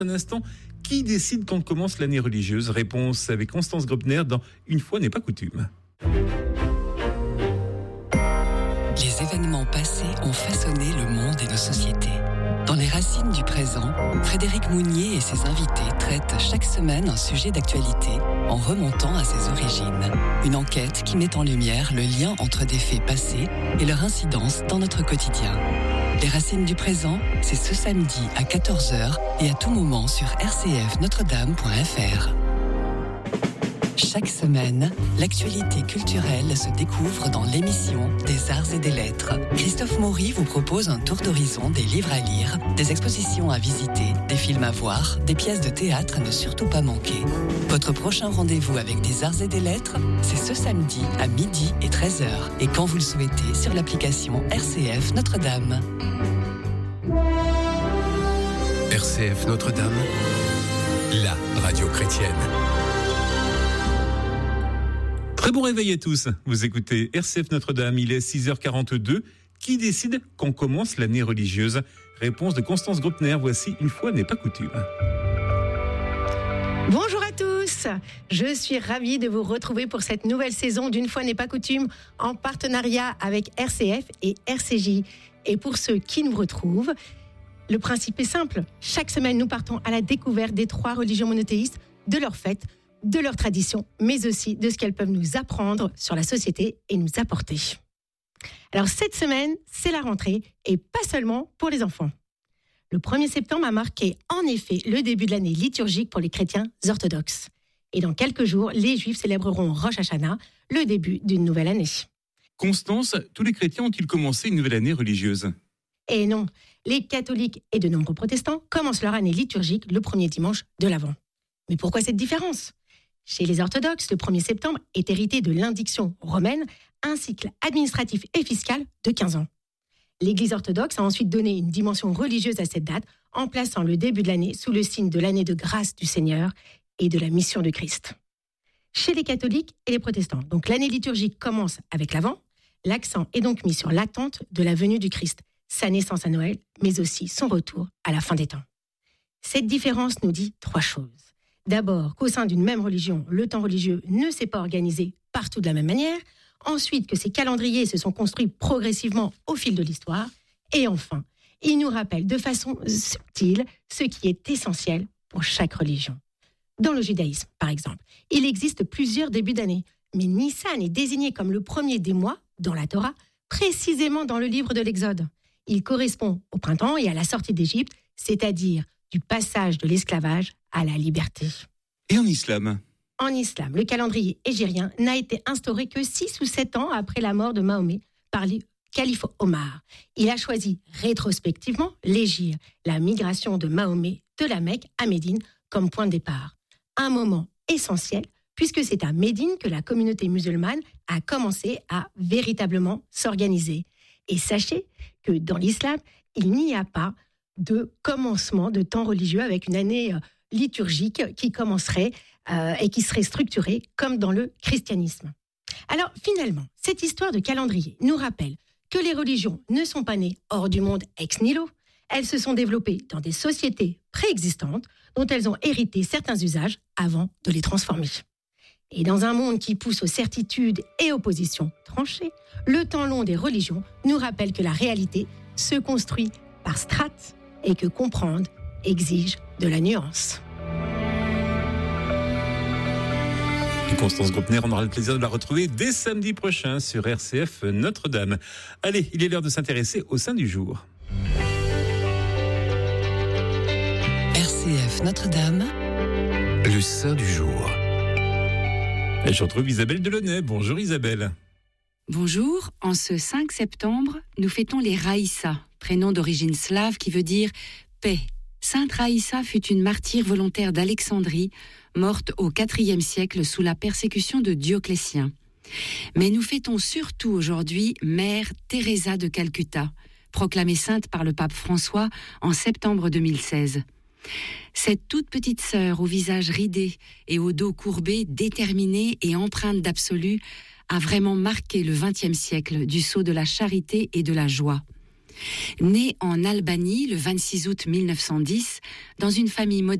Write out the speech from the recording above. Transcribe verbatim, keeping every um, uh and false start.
Un instant, qui décide quand commence l'année religieuse? Réponse avec Constance Grobner dans Une fois n'est pas coutume. Les événements passés ont façonné le monde et nos sociétés. Dans les racines du présent, Frédéric Mounier et ses invités traitent chaque semaine un sujet d'actualité en remontant à ses origines. Une enquête qui met en lumière le lien entre des faits passés et leur incidence dans notre quotidien. Les racines du présent, c'est ce samedi à quatorze heures et à tout moment sur r c f notre dame point f r. Chaque semaine, l'actualité culturelle se découvre dans l'émission des Arts et des Lettres. Christophe Maury vous propose un tour d'horizon des livres à lire, des expositions à visiter, des films à voir, des pièces de théâtre à ne surtout pas manquer. Votre prochain rendez-vous avec des Arts et des Lettres, c'est ce samedi à midi et treize heures et quand vous le souhaitez sur l'application R C F Notre-Dame. R C F Notre-Dame, la radio chrétienne. Très bon réveil à tous. Vous écoutez R C F Notre-Dame, il est six heures quarante-deux. Qui décide quand commence l'année religieuse? Réponse de Constance Grobner. Voici Une fois n'est pas coutume. Bonjour à tous. Je suis ravie de vous retrouver pour cette nouvelle saison d'Une fois n'est pas coutume en partenariat avec R C F et R C J. Et pour ceux qui nous retrouvent, le principe est simple. Chaque semaine, nous partons à la découverte des trois religions monothéistes, de leurs fêtes, de leurs traditions, mais aussi de ce qu'elles peuvent nous apprendre sur la société et nous apporter. Alors cette semaine, c'est la rentrée et pas seulement pour les enfants. Le premier septembre a marqué en effet le début de l'année liturgique pour les chrétiens orthodoxes. Et dans quelques jours, les Juifs célébreront Rosh Hashanah, le début d'une nouvelle année. Constance, tous les chrétiens ont-ils commencé une nouvelle année religieuse? Et non, les catholiques et de nombreux protestants commencent leur année liturgique le premier dimanche de l'Avent. Mais pourquoi cette différence? Chez les orthodoxes, le premier septembre est hérité de l'indiction romaine, un cycle administratif et fiscal de quinze ans. L'Église orthodoxe a ensuite donné une dimension religieuse à cette date en plaçant le début de l'année sous le signe de l'année de grâce du Seigneur et de la mission de Christ. Chez les catholiques et les protestants, donc l'année liturgique commence avec l'Avent, l'accent est donc mis sur l'attente de la venue du Christ, sa naissance à Noël, mais aussi son retour à la fin des temps. Cette différence nous dit trois choses. D'abord, qu'au sein d'une même religion, le temps religieux ne s'est pas organisé partout de la même manière. Ensuite, que ces calendriers se sont construits progressivement au fil de l'histoire. Et enfin, il nous rappelle de façon subtile ce qui est essentiel pour chaque religion. Dans le judaïsme, par exemple, il existe plusieurs débuts d'année. Mais Nissan est désigné comme le premier des mois, dans la Torah, précisément dans le livre de l'Exode. Il correspond au printemps et à la sortie d'Égypte, c'est-à-dire du passage de l'esclavage à la liberté. Et en islam? En islam, le calendrier hégirien n'a été instauré que six ou sept ans après la mort de Mahomet par le calife Omar. Il a choisi rétrospectivement l'hégire, la migration de Mahomet de la Mecque à Médine comme point de départ. Un moment essentiel puisque c'est à Médine que la communauté musulmane a commencé à véritablement s'organiser. Et sachez que dans l'islam, il n'y a pas de commencement de temps religieux avec une année liturgique qui commencerait euh, et qui serait structurée comme dans le christianisme. Alors finalement, cette histoire de calendrier nous rappelle que les religions ne sont pas nées hors du monde ex nihilo. Elles se sont développées dans des sociétés préexistantes dont elles ont hérité certains usages avant de les transformer. Et dans un monde qui pousse aux certitudes et aux positions tranchées, le temps long des religions nous rappelle que la réalité se construit par strates et que comprendre exige de la nuance. Et Constance Grobner, on aura le plaisir de la retrouver dès samedi prochain sur R C F Notre-Dame. Allez, il est l'heure de s'intéresser au Saint du jour. R C F Notre-Dame, le Saint du jour. Et je retrouve Isabelle Delaunay. Bonjour Isabelle. Bonjour, en ce cinq septembre, nous fêtons les Raïssa, prénom d'origine slave qui veut dire paix. Sainte Raïssa fut une martyre volontaire d'Alexandrie, morte au quatrième siècle sous la persécution de Dioclétien. Mais nous fêtons surtout aujourd'hui Mère Teresa de Calcutta, proclamée sainte par le pape François en septembre deux mille seize. Cette toute petite sœur au visage ridé et au dos courbé, déterminée et empreinte d'absolu, a vraiment marqué le vingtième siècle du sceau de la charité et de la joie. Née en Albanie le vingt-six août mille neuf cent dix, dans une famille modeste,